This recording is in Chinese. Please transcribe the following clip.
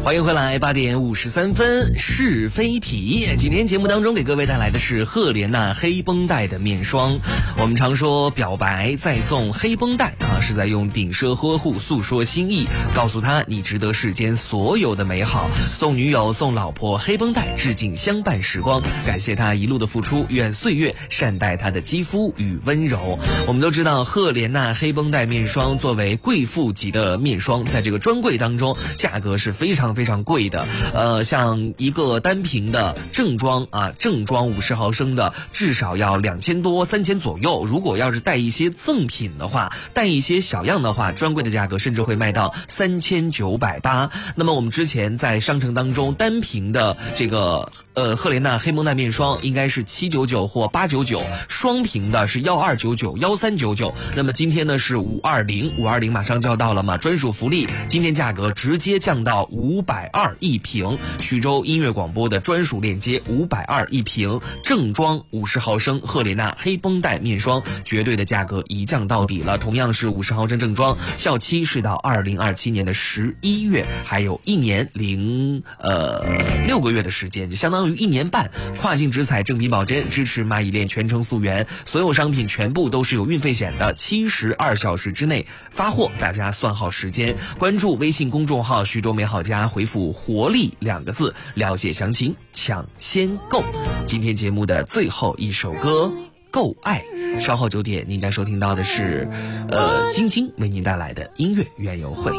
欢迎回来，8点53分是非题。今天节目当中给各位带来的是赫莲娜黑绷带的面霜。我们常说表白再送黑绷带是在用顶奢呵护诉说心意，告诉他你值得世间所有的美好。送女友送老婆黑绷带，致敬相伴时光，感谢他一路的付出，愿岁月善待他的肌肤与温柔。我们都知道赫莲娜黑绷带面霜作为贵妇级的面霜，在这个专柜当中价格是非常贵的。像一个单瓶的正装50毫升的至少要2000多3000左右，如果要是带一些赠品的话，带一些小样的话，专柜的价格甚至会卖到3980。那么我们之前在商城当中单瓶的这个赫莲娜黑绷带面霜应该是799或899，双瓶的是1299 1399。那么今天呢是520马上就要到了嘛，专属福利，今天价格直接降到520一瓶，徐州音乐广播的专属链接，520一瓶正装50毫升赫莲娜黑绷带面霜，绝对的价格一降到底了。同样是50毫升正装，效期是到2027年的11月，还有1年6个月的时间，就相当于1年半。跨境直采正品保真，支持蚂蚁链全程溯源，所有商品全部都是有运费险的，72小时之内发货，大家算好时间。关注微信公众号徐州美好家，回复活力2个字了解详情，抢先购。今天节目的最后一首歌够爱，稍后9点您将收听到的是晶晶为您带来的音乐园游会。